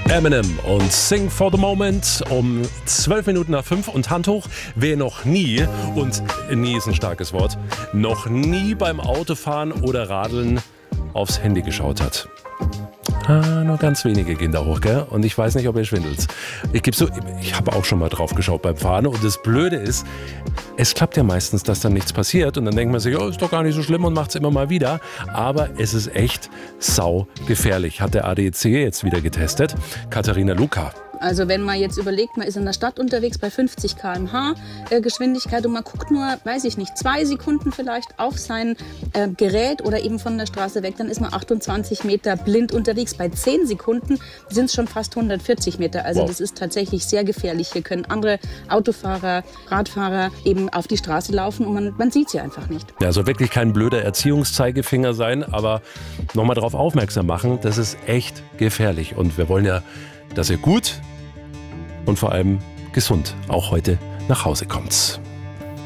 Eminem und Sing for the Moment um 12 Minuten nach 5 und Hand hoch, wer noch nie, und nie ist ein starkes Wort, noch nie beim Autofahren oder Radeln aufs Handy geschaut hat. Nur ganz wenige gehen da hoch, gell? Und ich weiß nicht, ob ihr schwindelt. Ich gebe so, ich habe auch schon mal drauf geschaut beim Fahren und das Blöde ist, es klappt ja meistens, dass dann nichts passiert und dann denkt man sich, oh, ist doch gar nicht so schlimm und macht es immer mal wieder. Aber es ist echt saugefährlich, hat der ADAC jetzt wieder getestet. Katharina Luca. Also wenn man jetzt überlegt, man ist in der Stadt unterwegs bei 50 km/h Geschwindigkeit und man guckt nur, weiß ich nicht, 2 Sekunden vielleicht auf sein Gerät oder eben von der Straße weg, dann ist man 28 Meter blind unterwegs. Bei 10 Sekunden sind es schon fast 140 Meter. Also Das ist tatsächlich sehr gefährlich. Hier können andere Autofahrer, Radfahrer eben auf die Straße laufen und man sieht sie einfach nicht. Ja, soll wirklich kein blöder Erziehungszeigefinger sein, aber nochmal darauf aufmerksam machen, das ist echt gefährlich. Und wir wollen ja, dass ihr gut und vor allem gesund auch heute nach Hause kommt.